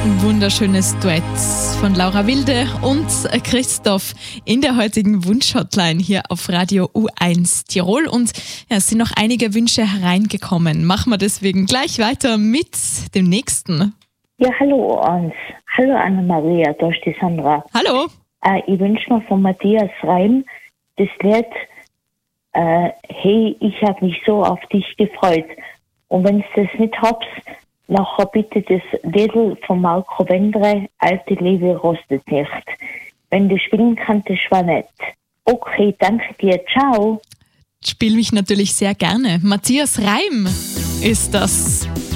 Ein wunderschönes Duett von Laura Wilde und Christoph in der heutigen Wunsch-Hotline hier auf Radio U1 Tirol. Und ja, es sind noch einige Wünsche hereingekommen. Machen wir deswegen gleich weiter mit dem nächsten. Ja, hallo Ans. Hallo Anna-Maria, da ist die Sandra. Hallo. Ich wünsche mir von Matthias Reim das Lied Hey, ich habe mich so auf dich gefreut. Und wenn du das nicht habt, nachher bitte das Lied von Marco Wendre, Alte Liebe rostet nicht. Wenn du spielen kannst, das war nett. Okay, danke dir. Ciao. Spiel mich natürlich sehr gerne. Matthias Reim ist das.